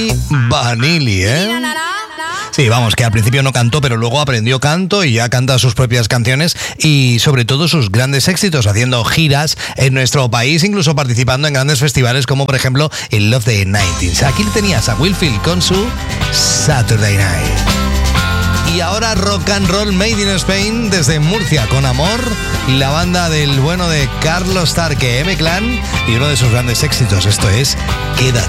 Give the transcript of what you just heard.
Vanilli, Sí, vamos, que al principio no cantó, pero luego aprendió canto y ya canta sus propias canciones y sobre todo sus grandes éxitos, haciendo giras en nuestro país, incluso participando en grandes festivales como por ejemplo el Love the 90s. Aquí tenías a Will Field con su Saturday Night. Y ahora rock and roll made in Spain desde Murcia con Amor, la banda del bueno de Carlos Tarque, M-Clan, y uno de sus grandes éxitos, esto es Quédate.